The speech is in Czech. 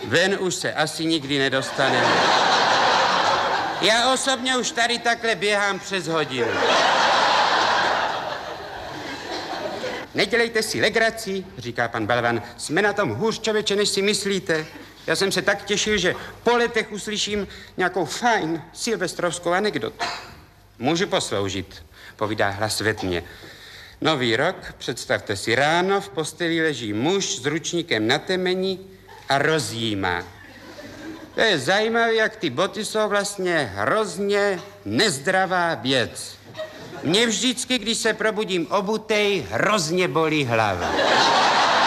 Ven už se asi nikdy nedostaneme. Já osobně už tady takhle běhám přes hodinu. Nedělejte si legraci, říká pan Balvan. Jsme na tom hůř, člověče, než si myslíte. Já jsem se tak těšil, že po letech uslyším nějakou fajn silvestrovskou anekdotu. Můžu posloužit, povídá hlas ve tmě. Nový rok, představte si, ráno v posteli leží muž s ručníkem na temeni a rozjímá. To je zajímavé, jak ty boty jsou vlastně hrozně nezdravá věc. Mě vždycky, když se probudím obutej, hrozně bolí hlava.